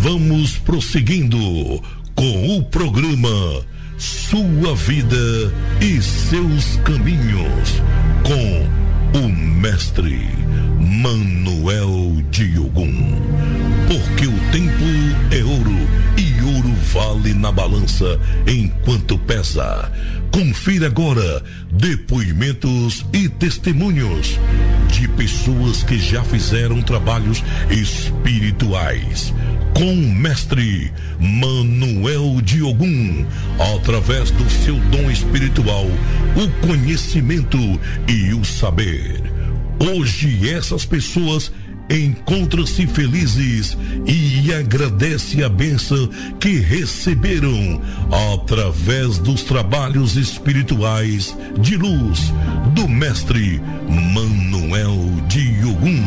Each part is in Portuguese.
vamos prosseguindo com o programa Sua Vida e Seus Caminhos, com o mestre Manuel de Ogum. Porque o tempo é ouro e ouro vale na balança enquanto pesa. Confira agora depoimentos e testemunhos de pessoas que já fizeram trabalhos espirituais com o mestre Manuel de Ogum, através do seu dom espiritual, o conhecimento e o saber. Hoje essas pessoas encontram-se felizes e agradecem a bênção que receberam através dos trabalhos espirituais de luz do mestre Manuel de Ogum.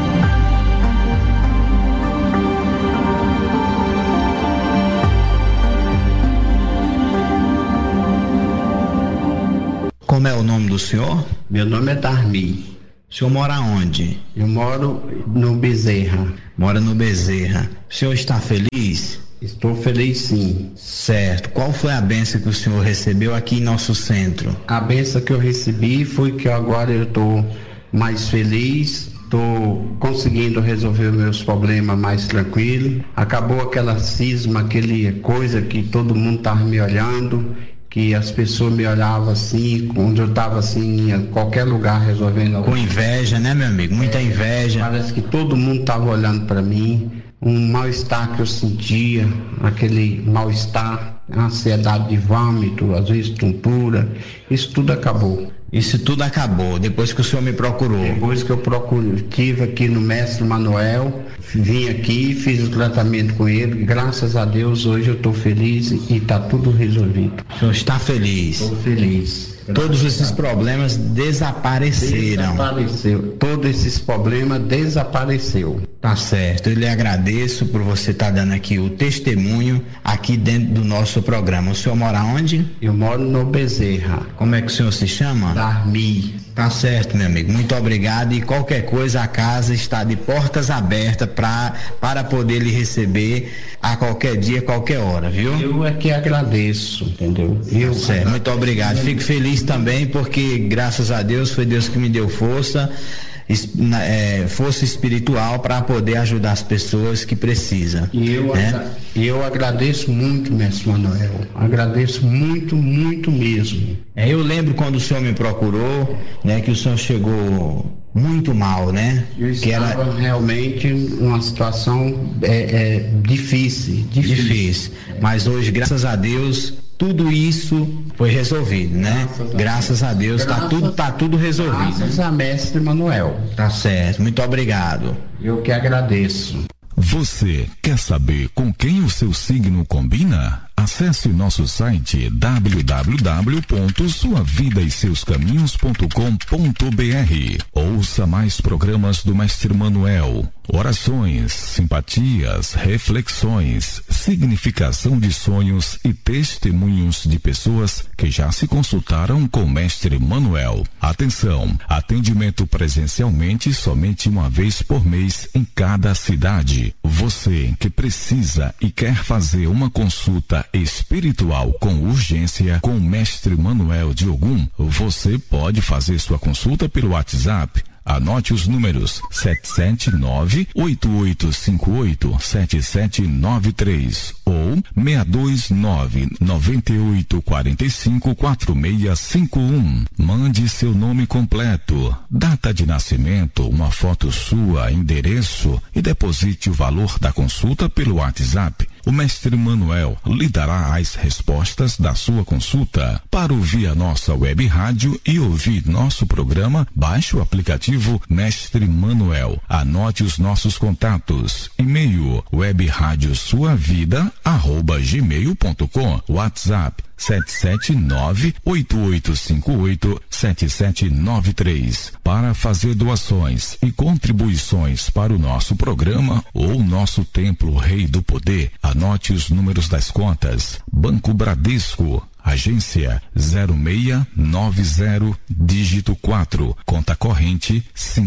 Como é o nome do senhor? Meu nome é Darmi. O senhor mora onde? Eu moro no Bezerra. Mora no Bezerra. O senhor está feliz? Estou feliz, sim. Certo. Qual foi a bênção que o senhor recebeu aqui em nosso centro? A bênção que eu recebi foi que agora eu estou mais feliz, estou conseguindo resolver meus problemas mais tranquilo. Acabou aquela cisma, aquela coisa que todo mundo estava me olhando, que as pessoas me olhavam assim, quando eu estava assim, em qualquer lugar resolvendo. Com inveja, né, meu amigo? Muita inveja. Parece que todo mundo estava olhando para mim. Um mal-estar que eu sentia, aquele mal-estar, ansiedade de vômito, às vezes tontura, isso tudo acabou. Isso tudo acabou, depois que o senhor me procurou? Depois que eu estive aqui no mestre Manuel, vim aqui, fiz o tratamento com ele, graças a Deus hoje eu estou feliz e está tudo resolvido. O senhor está feliz? Estou feliz. Todos esses problemas desapareceram. Desapareceu. Todos esses problemas desapareceu. Tá certo. Eu lhe agradeço por você estar dando aqui o testemunho aqui dentro do nosso programa. O senhor mora onde? Eu moro no Bezerra. Como é que o senhor se chama? Darmi. Tá certo, meu amigo. Muito obrigado. E qualquer coisa, a casa está de portas abertas para poder lhe receber a qualquer dia, qualquer hora, viu? Eu é que agradeço, entendeu? Certo. Muito obrigado. Fico feliz também porque, graças a Deus, foi Deus que me deu força espiritual para poder ajudar as pessoas que precisam. E eu agradeço muito, mestre Manuel. Agradeço muito, muito mesmo. Eu lembro quando o senhor me procurou, né, que o senhor chegou muito mal, né? Eu estava realmente numa situação difícil. Mas hoje, graças a Deus, tudo isso foi resolvido, né? Graças a Deus, tá tudo resolvido. Graças a mestre Manuel. Tá certo, muito obrigado. Eu que agradeço. Você quer saber com quem o seu signo combina? Acesse nosso site www.suavidaeseuscaminhos.com.br. Ouça mais programas do Mestre Manuel, orações, simpatias, reflexões, significação de sonhos e testemunhos de pessoas que já se consultaram com o Mestre Manuel. Atenção, atendimento presencialmente somente uma vez por mês em cada cidade. Você que precisa e quer fazer uma consulta espiritual com urgência com o Mestre Manuel de Ogum, você pode fazer sua consulta pelo WhatsApp. Anote os números 779-8858-7793 ou 629-9845-4651. Mande seu nome completo, data de nascimento, uma foto sua, endereço e deposite o valor da consulta pelo WhatsApp. O Mestre Manuel lhe dará as respostas da sua consulta. Para ouvir a nossa web rádio e ouvir nosso programa, baixe o aplicativo Mestre Manuel. Anote os nossos contatos. E-mail webradiosuavida@gmail.com. WhatsApp 779-8858-7793. Para fazer doações e contribuições para o nosso programa ou nosso Templo Rei do Poder, anote os números das contas. Banco Bradesco, agência 0690, dígito 4, conta corrente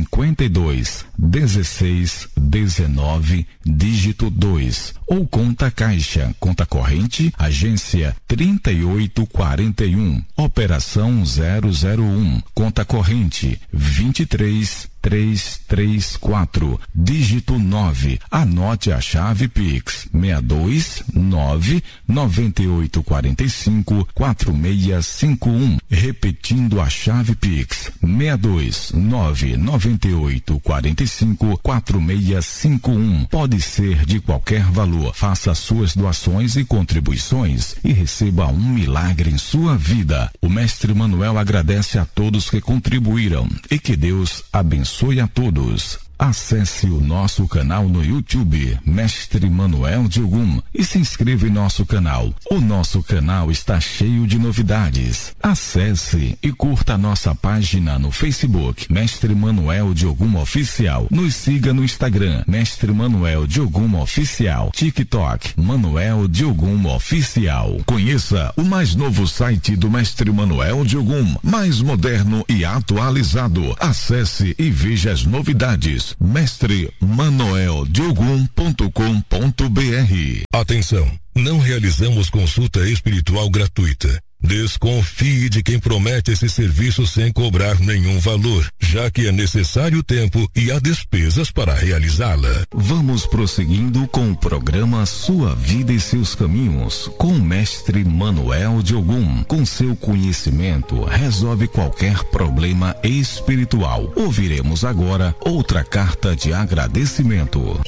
521619, dígito 2, ou conta caixa, conta corrente, agência 3841, operação 001, conta corrente 23334, dígito 9. Anote a chave Pix 62998454651. Repetindo a chave Pix 62998454651. Pode ser de qualquer valor. Faça suas doações e contribuições e receba um milagre em sua vida. O Mestre Manuel agradece a todos que contribuíram e que Deus abençoe a todos. Acesse o nosso canal no YouTube, Mestre Manuel de Ogum, e se inscreva em nosso canal. O nosso canal está cheio de novidades. Acesse e curta a nossa página no Facebook, Mestre Manuel de Ogum Oficial. Nos siga no Instagram, Mestre Manuel de Ogum Oficial. TikTok, Manuel de Ogum Oficial. Conheça o mais novo site do Mestre Manuel de Ogum, mais moderno e atualizado. Acesse e veja as novidades. mestremanueldeogum.com.br. Atenção, não realizamos consulta espiritual gratuita. Desconfie de quem promete esse serviço sem cobrar nenhum valor, já que é necessário tempo e há despesas para realizá-la. Vamos prosseguindo com o programa Sua Vida e Seus Caminhos, com o Mestre Manuel de Ogum. Com seu conhecimento, resolve qualquer problema espiritual. Ouviremos agora outra carta de agradecimento.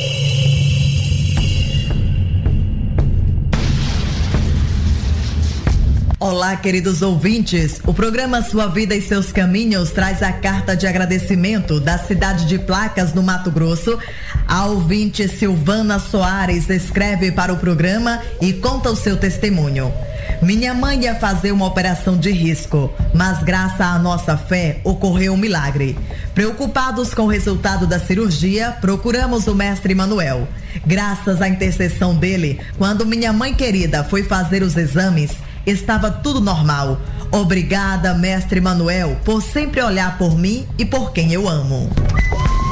Olá, queridos ouvintes. O programa Sua Vida e Seus Caminhos traz a carta de agradecimento da cidade de Placas, no Mato Grosso. A ouvinte Silvana Soares escreve para o programa e conta o seu testemunho. Minha mãe ia fazer uma operação de risco, mas graças à nossa fé ocorreu um milagre. Preocupados com o resultado da cirurgia, procuramos o Mestre Manuel. Graças à intercessão dele, quando minha mãe querida foi fazer os exames, estava tudo normal. Obrigada, Mestre Manuel, por sempre olhar por mim e por quem eu amo.